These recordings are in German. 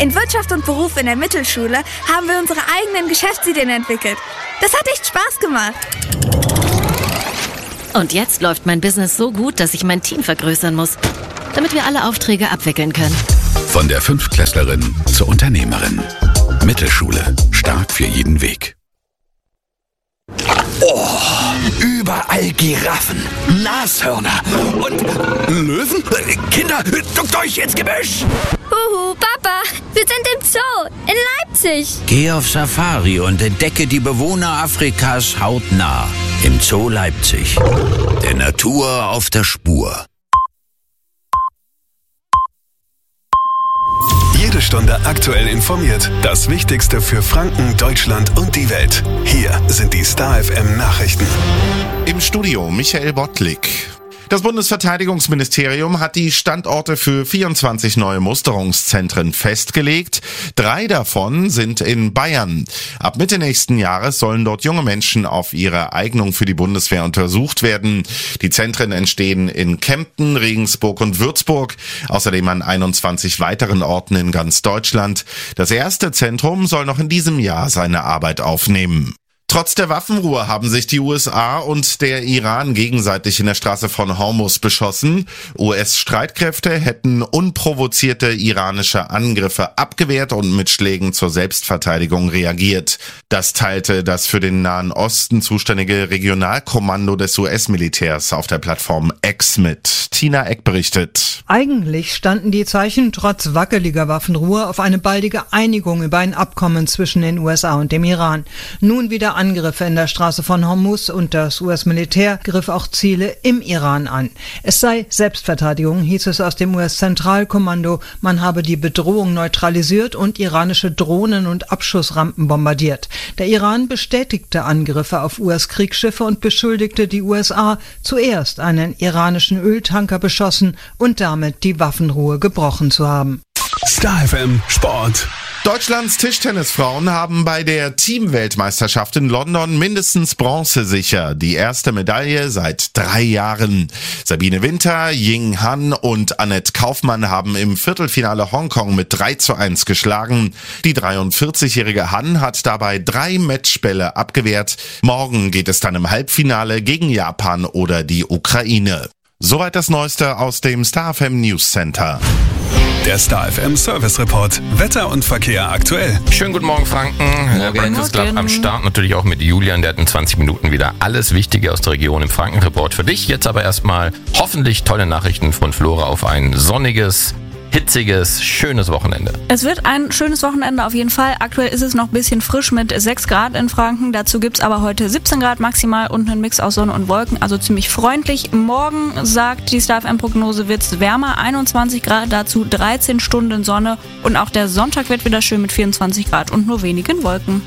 In Wirtschaft und Beruf in der Mittelschule haben wir unsere eigenen Geschäftsideen entwickelt. Das hat echt Spaß gemacht. Und jetzt läuft mein Business so gut, dass ich mein Team vergrößern muss, damit wir alle Aufträge abwickeln können. Von der Fünftklässlerin zur Unternehmerin. Mittelschule. Stark für jeden Weg. Oh, überall Giraffen, Nashörner und Löwen. Kinder, duckt euch ins Gebüsch. Huhu, Papa, wir sind im Zoo in Leipzig. Geh auf Safari und entdecke die Bewohner Afrikas hautnah im Zoo Leipzig. Der Natur auf der Spur. Jede Stunde aktuell informiert. Das Wichtigste für Franken, Deutschland und die Welt. Hier sind die Star FM Nachrichten. Im Studio Michael Bottlik. Das Bundesverteidigungsministerium hat die Standorte für 24 neue Musterungszentren festgelegt. 3 davon sind in Bayern. Ab Mitte nächsten Jahres sollen dort junge Menschen auf ihre Eignung für die Bundeswehr untersucht werden. Die Zentren entstehen in Kempten, Regensburg und Würzburg, außerdem an 21 weiteren Orten in ganz Deutschland. Das erste Zentrum soll noch in diesem Jahr seine Arbeit aufnehmen. Trotz der Waffenruhe haben sich die USA und der Iran gegenseitig in der Straße von Hormuz beschossen. US-Streitkräfte hätten unprovozierte iranische Angriffe abgewehrt und mit Schlägen zur Selbstverteidigung reagiert. Das teilte das für den Nahen Osten zuständige Regionalkommando des US-Militärs auf der Plattform X mit. Tina Eck berichtet. Eigentlich standen die Zeichen trotz wackeliger Waffenruhe auf eine baldige Einigung über ein Abkommen zwischen den USA und dem Iran. Nun wieder Angriffe in der Straße von Hormuz und das US-Militär griff auch Ziele im Iran an. Es sei Selbstverteidigung, hieß es aus dem US-Zentralkommando. Man habe die Bedrohung neutralisiert und iranische Drohnen und Abschussrampen bombardiert. Der Iran bestätigte Angriffe auf US-Kriegsschiffe und beschuldigte die USA, zuerst einen iranischen Öltanker beschossen und damit die Waffenruhe gebrochen zu haben. Star FM Sport. Deutschlands Tischtennisfrauen haben bei der Teamweltmeisterschaft in London mindestens Bronze sicher. Die erste Medaille seit 3 Jahren. Sabine Winter, Ying Han und Annette Kaufmann haben im Viertelfinale Hongkong mit 3:1 geschlagen. Die 43-jährige Han hat dabei 3 Matchbälle abgewehrt. Morgen geht es dann im Halbfinale gegen Japan oder die Ukraine. Soweit das Neueste aus dem Star FM News Center. Der Star FM Service Report. Wetter und Verkehr aktuell. Schönen guten Morgen, Franken. Der Breakfast Club am Start. Natürlich auch mit Julian. Der hat in 20 Minuten wieder alles Wichtige aus der Region im Franken-Report für dich. Jetzt aber erstmal hoffentlich tolle Nachrichten von Flora auf ein sonniges, hitziges, schönes Wochenende. Es wird ein schönes Wochenende auf jeden Fall. Aktuell ist es noch ein bisschen frisch mit 6 Grad in Franken. Dazu gibt's aber heute 17 Grad maximal und einen Mix aus Sonne und Wolken, also ziemlich freundlich. Morgen, sagt die Star FM-Prognose, wird's wärmer, 21 Grad, dazu 13 Stunden Sonne. Und auch der Sonntag wird wieder schön mit 24 Grad und nur wenigen Wolken.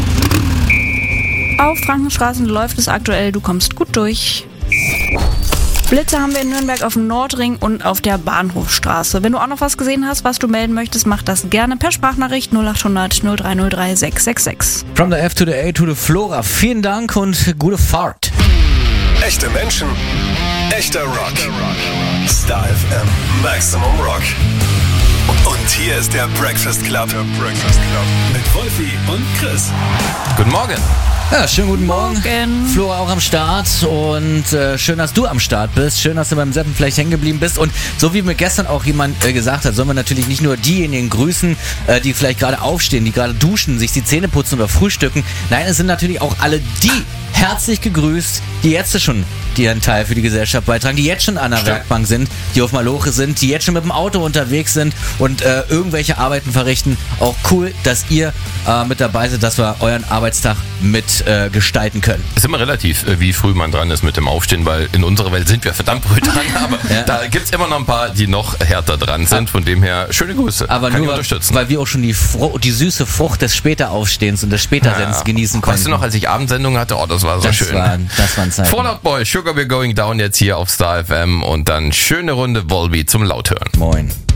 Auf Frankenstraßen läuft es aktuell, du kommst gut durch. Blitze haben wir in Nürnberg auf dem Nordring und auf der Bahnhofstraße. Wenn du auch noch was gesehen hast, was du melden möchtest, mach das gerne per Sprachnachricht 0800 0303 666. From the F to the A to the Flora. Vielen Dank und gute Fahrt. Echte Menschen, echter Rock. Star FM Maximum Rock. Und hier ist der Breakfast Club. Mit Wolfi und Chris. Guten Morgen. Ja, schönen guten Morgen. Flora auch am Start und schön, dass du am Start bist. Schön, dass du beim Seppen vielleicht hängen geblieben bist. Und so wie mir gestern auch jemand gesagt hat, sollen wir natürlich nicht nur diejenigen grüßen, die vielleicht gerade aufstehen, die gerade duschen, sich die Zähne putzen oder frühstücken. Nein, es sind natürlich auch alle die herzlich gegrüßt, die jetzt schon ihren Teil für die Gesellschaft beitragen, die jetzt schon an der Werkbank sind, die auf Maloche sind, die jetzt schon mit dem Auto unterwegs sind und irgendwelche Arbeiten verrichten. Auch cool, dass ihr mit dabei seid, dass wir euren Arbeitstag mit gestalten können. Es ist immer relativ, wie früh man dran ist mit dem Aufstehen, weil in unserer Welt sind wir verdammt früh dran, aber ja, da gibt's immer noch ein paar, die noch härter dran sind. Von dem her, schöne Grüße. Aber kann nur, weil wir auch schon die süße Frucht des Späteraufstehens und des Späterrennens genießen konnten. Weißt du noch, als ich Abendsendung hatte? Oh, das war so schön. Das waren Zeiten. Fallout Boy, Sugar We're Going Down jetzt hier auf Star FM und dann schöne Runde Volbeat zum Lauthören. Moin.